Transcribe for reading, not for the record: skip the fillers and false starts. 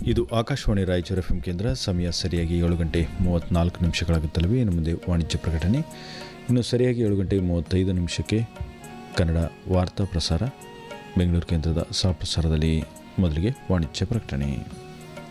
ಇದು ಆಕಾಶವಾಣಿ ರಾಯಚೂರು ಎಫ್ ಕೇಂದ್ರ. ಸಮಯ ಸರಿಯಾಗಿ 7:34 ಇನ್ನು ಮುಂದೆ ವಾಣಿಜ್ಯ ಪ್ರಕಟಣೆ. ಇನ್ನು ಸರಿಯಾಗಿ 7:35 ಕನ್ನಡ ವಾರ್ತಾ ಪ್ರಸಾರ ಬೆಂಗಳೂರು ಕೇಂದ್ರದ ಸಹ ಪ್ರಸಾರದಲ್ಲಿ. ಮೊದಲಿಗೆ ವಾಣಿಜ್ಯ ಪ್ರಕಟಣೆ.